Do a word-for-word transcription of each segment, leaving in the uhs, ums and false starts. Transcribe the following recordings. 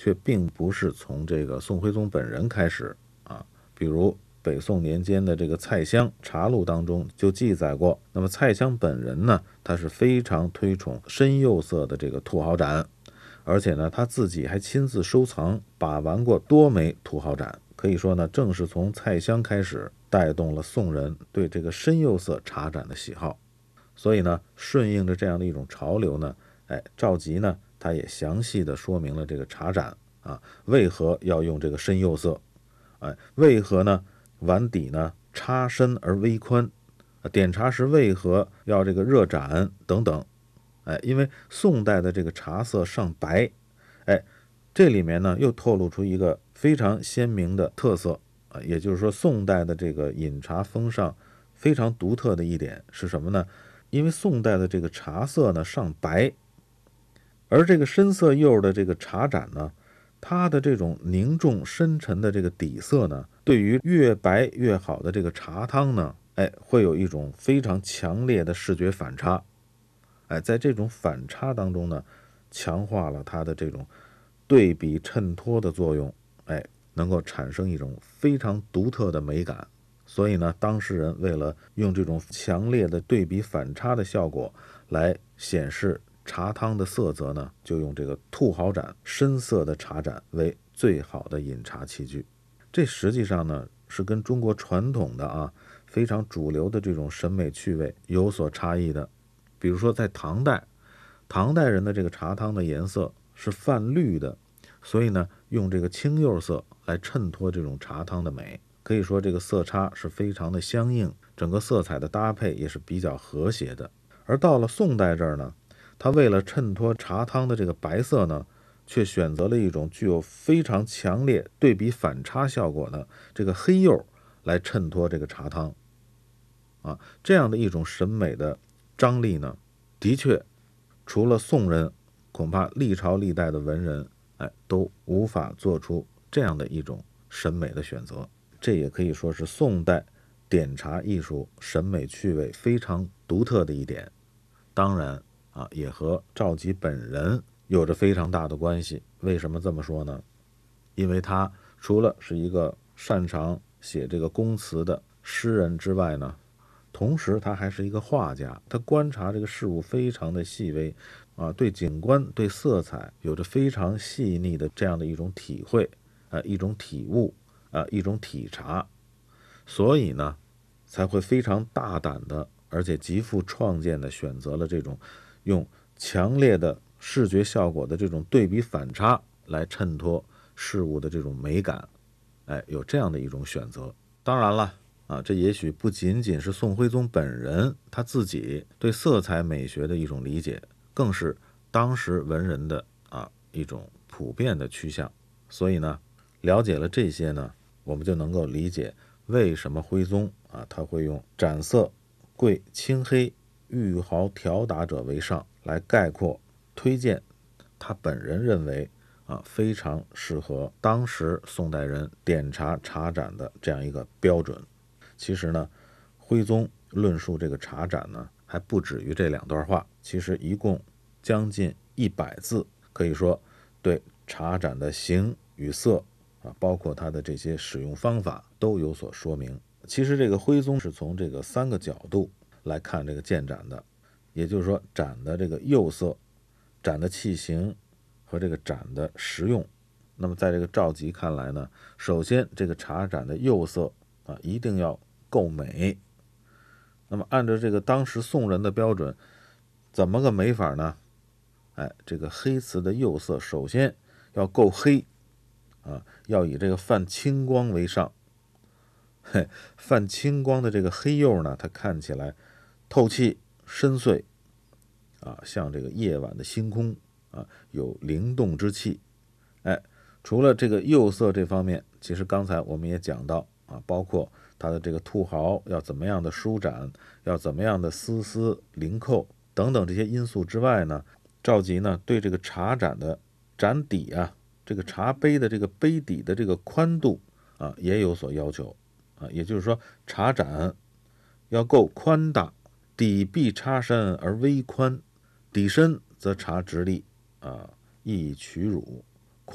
却并不是从这个宋徽宗本人开始啊。比如北宋年间的这个蔡襄茶录当中就记载过，那么蔡襄本人呢，他是非常推崇深釉色的这个兔毫盏，而且呢他自己还亲自收藏把玩过多枚兔毫盏，可以说呢正是从蔡襄开始带动了宋人对这个深釉色茶盏的喜好。所以呢顺应着这样的一种潮流呢，哎，赵佶呢他也详细的说明了这个茶盏啊为何要用这个深釉色，哎，为何呢碗底呢插深而微宽，点茶时为何要这个热盏等等。哎，因为宋代的这个茶色上白，哎，这里面呢又透露出一个非常鲜明的特色啊，也就是说宋代的这个饮茶风尚非常独特的一点是什么呢？因为宋代的这个茶色呢上白，而这个深色釉的这个茶盏呢，它的这种凝重深沉的这个底色呢，对于越白越好的这个茶汤呢，哎，会有一种非常强烈的视觉反差。哎，在这种反差当中呢，强化了它的这种对比衬托的作用，哎，能够产生一种非常独特的美感。所以呢，当事人为了用这种强烈的对比反差的效果来显示茶汤的色泽呢，就用这个兔毫盏深色的茶盏为最好的饮茶器具。这实际上呢是跟中国传统的啊非常主流的这种审美趣味有所差异的。比如说在唐代，唐代人的这个茶汤的颜色是泛绿的，所以呢用这个青釉色来衬托这种茶汤的美，可以说这个色差是非常的相应，整个色彩的搭配也是比较和谐的。而到了宋代这儿呢，他为了衬托茶汤的这个白色呢，却选择了一种具有非常强烈对比反差效果的这个黑釉来衬托这个茶汤啊，这样的一种审美的张力呢，的确除了宋人，恐怕历朝历代的文人哎都无法做出这样的一种审美的选择。这也可以说是宋代点茶艺术审美趣味非常独特的一点。当然啊，也和赵佶本人有着非常大的关系。为什么这么说呢？因为他除了是一个擅长写这个宫词的诗人之外呢，同时他还是一个画家，他观察这个事物非常的细微啊，对景观对色彩有着非常细腻的这样的一种体会啊，一种体悟啊，一种体察。所以呢才会非常大胆的而且极富创建的选择了这种用强烈的视觉效果的这种对比反差来衬托事物的这种美感，哎，有这样的一种选择。当然了啊，这也许不仅仅是宋徽宗本人他自己对色彩美学的一种理解，更是当时文人的啊一种普遍的趋向。所以呢，了解了这些呢，我们就能够理解为什么徽宗啊他会用盏色贵青黑玉毫条打者为上来概括推荐他本人认为啊非常适合当时宋代人点茶茶盏的这样一个标准。其实呢，徽宗论述这个茶盏呢还不止于这两段话，其实一共将近一百字，可以说对茶盏的形与色啊，包括它的这些使用方法都有所说明。其实这个徽宗是从这个三个角度来看这个建盏的，也就是说盏的这个釉色、盏的器型和这个盏的实用。那么在这个赵佶看来呢，首先这个茶盏的釉色啊一定要够美。那么按照这个当时宋人的标准，怎么个美法呢？哎，这个黑瓷的釉色首先要够黑啊，要以这个泛青光为上。嘿，泛青光的这个黑釉呢，它看起来透气深邃啊，像这个夜晚的星空啊，有灵动之气。哎，除了这个釉色这方面，其实刚才我们也讲到啊，包括它的这个兔毫要怎么样的舒展，要怎么样的丝丝灵扣等等这些因素之外呢，赵佶呢对这个茶盏的盏底啊，这个茶杯的这个杯底的这个宽度啊也有所要求啊，也就是说茶盏要够宽大，底壁插深而微宽，底深则茶直立啊，易取乳，宽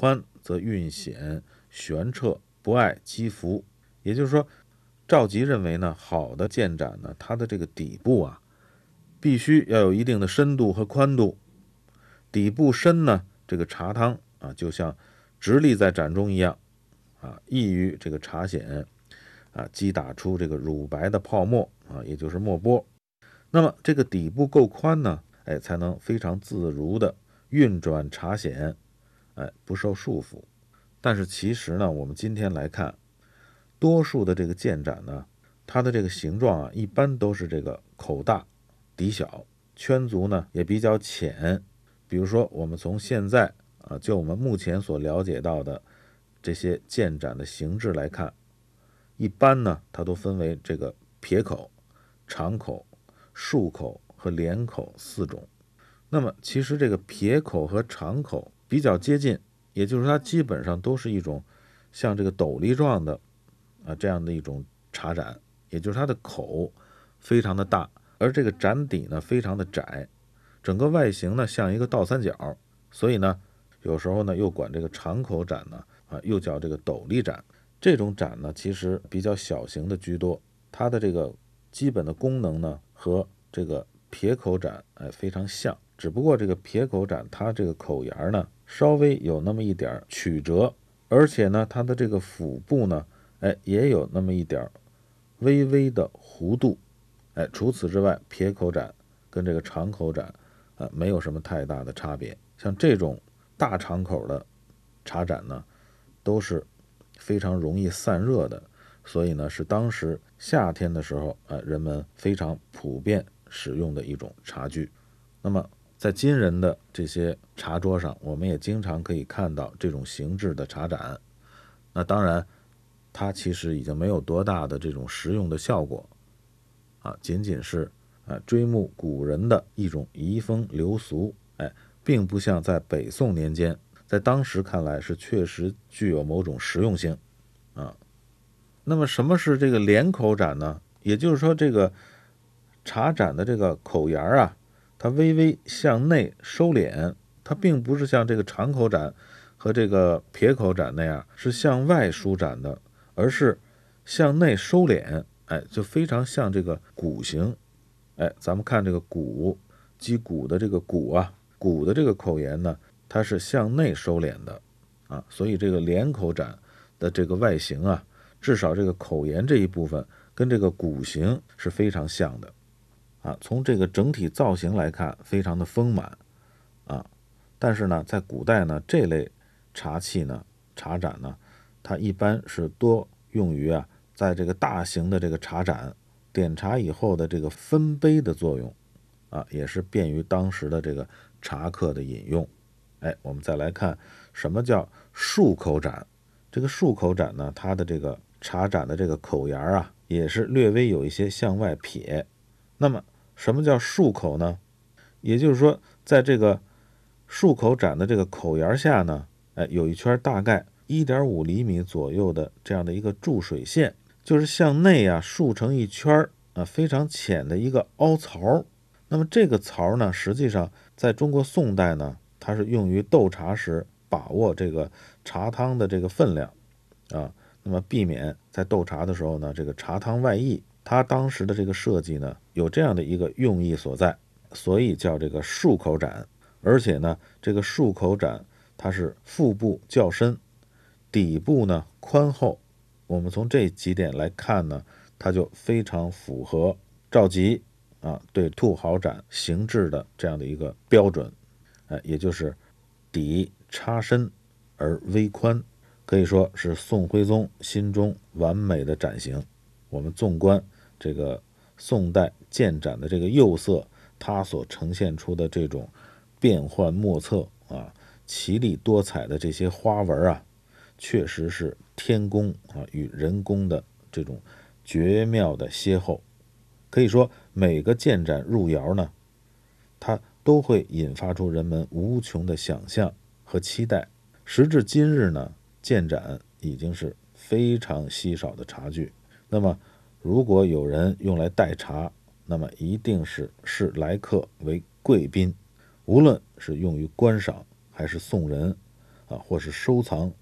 则运险悬彻，不爱击伏。也就是说，赵佶认为呢，好的建盏呢，它的这个底部啊，必须要有一定的深度和宽度。底部深呢，这个茶汤啊，就像直立在盏中一样啊，易于这个茶筅啊击打出这个乳白的泡沫啊，也就是沫波。那么这个底部够宽呢，哎，才能非常自如的运转茶筅，哎，不受束缚。但是其实呢，我们今天来看，多数的这个建盏呢，它的这个形状啊，一般都是这个口大底小，圈足呢也比较浅。比如说我们从现在啊，就我们目前所了解到的这些建盏的形制来看，一般呢它都分为这个撇口、长口、竖口和连口四种。那么其实这个撇口和长口比较接近，也就是它基本上都是一种像这个斗笠状的啊这样的一种茶盏，也就是它的口非常的大，而这个盏底呢非常的窄，整个外形呢像一个倒三角，所以呢有时候呢又管这个长口盏呢啊又叫这个斗笠盏。这种盏呢其实比较小型的居多，它的这个基本的功能呢和这个撇口盏哎非常像，只不过这个撇口盏它这个口沿呢稍微有那么一点曲折，而且呢它的这个腹部呢哎也有那么一点微微的弧度。哎，除此之外，撇口盏跟这个长口盏呃没有什么太大的差别。像这种大长口的茶盏呢都是非常容易散热的，所以呢是当时夏天的时候呃人们非常普遍使用的一种茶具。那么在今人的这些茶桌上，我们也经常可以看到这种形制的茶盏。那当然它其实已经没有多大的这种实用的效果啊，仅仅是啊追慕古人的一种遗风流俗，哎，并不像在北宋年间，在当时看来是确实具有某种实用性啊。那么什么是这个连口盏呢？也就是说，这个茶盏的这个口沿啊，它微微向内收敛，它并不是像这个长口盏和这个撇口盏那样是向外舒展的，而是向内收敛。哎，就非常像这个鼓形。哎，咱们看这个鼓，击鼓的这个鼓啊，鼓的这个口沿呢，它是向内收敛的啊，所以这个连口盏的这个外形啊，至少这个口沿这一部分跟这个鼓形是非常像的啊。从这个整体造型来看，非常的丰满啊。但是呢，在古代呢，这类茶器呢，茶盏呢，它一般是多用于啊。在这个大型的这个茶盏点茶以后的这个分杯的作用啊，也是便于当时的这个茶客的饮用。哎，我们再来看什么叫竖口盏。这个竖口盏呢，它的这个茶盏的这个口沿啊，也是略微有一些向外撇。那么什么叫竖口呢？也就是说，在这个竖口盏的这个口沿下呢，哎，有一圈大概一点五厘米左右的这样的一个注水线。就是向内啊竖成一圈啊非常浅的一个凹槽。那么这个槽呢，实际上在中国宋代呢，它是用于斗茶时把握这个茶汤的这个分量啊，那么避免在斗茶的时候呢，这个茶汤外溢。它当时的这个设计呢，有这样的一个用意所在，所以叫这个竖口盏。而且呢，这个竖口盏它是腹部较深，底部呢宽厚。我们从这几点来看呢，它就非常符合赵佶啊对兔毫盏形制的这样的一个标准，呃，也就是底插深而微宽，可以说是宋徽宗心中完美的盏型。我们纵观这个宋代建盏的这个釉色，它所呈现出的这种变幻莫测啊、奇丽多彩的这些花纹啊，确实是天工啊与人工的这种绝妙的邂逅。可以说每个建盏入窑呢，它都会引发出人们无穷的想象和期待。时至今日呢，建盏已经是非常稀少的茶具。那么如果有人用来代茶，那么一定是视来客为贵宾，无论是用于观赏还是送人啊，或是收藏